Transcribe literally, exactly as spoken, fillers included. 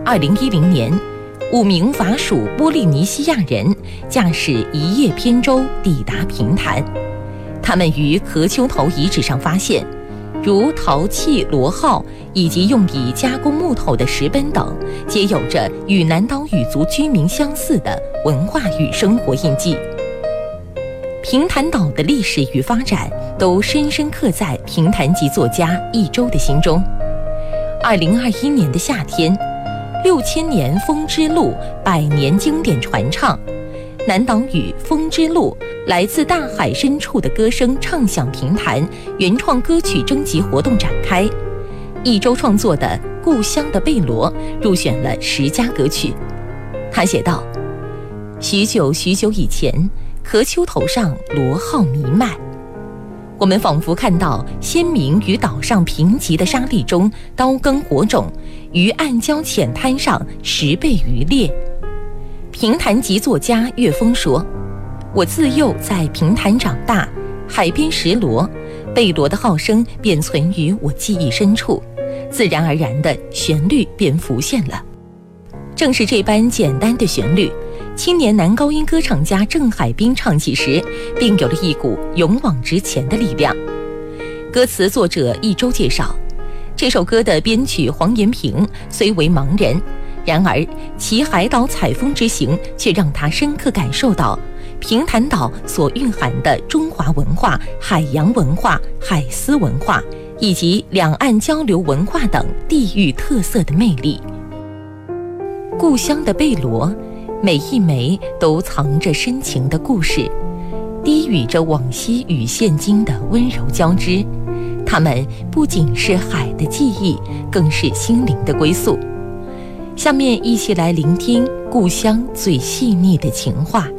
二零一零年，五名法属波利尼西亚人驾驶一叶扁舟抵达平潭。他们于壳丘头遗址上发现，如陶器、螺号以及用以加工木头的石碑等，皆有着与南岛语族居民相似的文化与生活印记。平潭岛的历史与发展都深深刻在平潭籍作家一舟的心中。二零二一年的夏天，六千年风之路百年经典传唱，南岛语风之路来自大海深处的歌声唱响平潭原创歌曲征集活动展开，一舟创作的《故乡的贝罗》入选了十佳歌曲。他写道：许久许久以前，壳丘头上螺号弥漫，我们仿佛看到先民于岛上贫瘠的沙砾中刀耕火种，于暗礁浅滩上拾贝渔猎。平潭籍作家岳峰说：我自幼在平潭长大，海边拾螺，贝螺的号声便存于我记忆深处，自然而然的旋律便浮现了。正是这般简单的旋律，青年男高音歌唱家郑海滨唱起时，并有了一股勇往直前的力量。歌词作者一舟介绍，这首歌的编曲黄延平虽为盲人，然而其海岛采风之行却让他深刻感受到平潭岛所蕴含的中华文化、海洋文化、海丝文化以及两岸交流文化等地域特色的魅力。故乡的贝螺，每一枚都藏着深情的故事，低语着往昔与现今的温柔交织。它们不仅是海的记忆，更是心灵的归宿。下面一起来聆听故乡最细腻的情话。